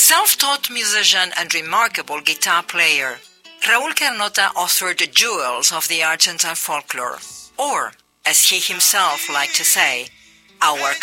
Self-taught musician and remarkable guitar player, Raúl Carnota authored the jewels of the Argentine folklore, or, as he himself liked to say, our